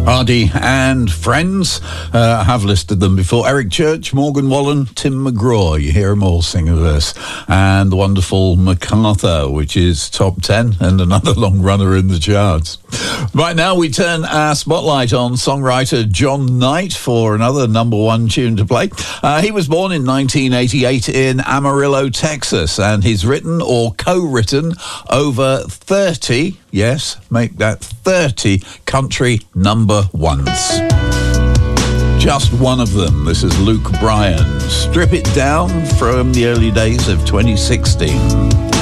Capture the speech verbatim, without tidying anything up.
Hardy and Friends. Uh, I have listed them before. Eric Church, Morgan Wallen, Tim McGraw. You hear them all sing a verse. And the wonderful MacArthur, which is top ten and another long runner in the charts. Right now, we turn our spotlight on songwriter John Knight for another number one tune to play. Uh, he was born in nineteen eighty-eight in Amarillo, Texas, and he's written or co-written over thirty, yes, make that thirty country number ones. Just one of them. This is Luke Bryan. Strip It Down from the early days of twenty sixteen.